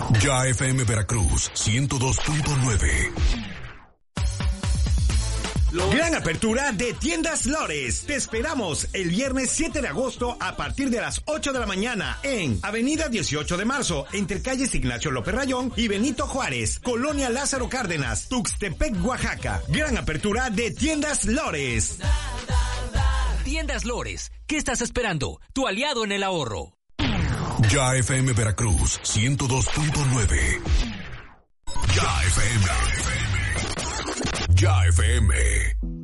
Ya FM Veracruz 102.9. Gran apertura de Tiendas Lores. Te esperamos el viernes 7 de agosto a partir de las 8 de la mañana en Avenida 18 de Marzo, entre calles Ignacio López Rayón y Benito Juárez, Colonia Lázaro Cárdenas, Tuxtepec, Oaxaca. Gran apertura de Tiendas Lores. Tiendas Lores, ¿qué estás esperando? Tu aliado en el ahorro. Ya FM Veracruz 102.9. Ya FM. Ya FM.